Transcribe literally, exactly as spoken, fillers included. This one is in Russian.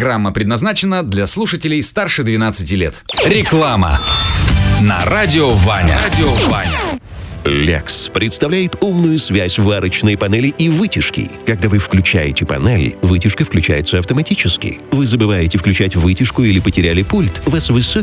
Программа предназначена для слушателей старше двенадцати лет. Реклама на радио Ваня. Радио Ваня. Lex представляет умную связь варочной панели и вытяжки. Когда вы включаете панель, вытяжка включается автоматически. Вы забываете включать вытяжку или потеряли пульт, вас высокий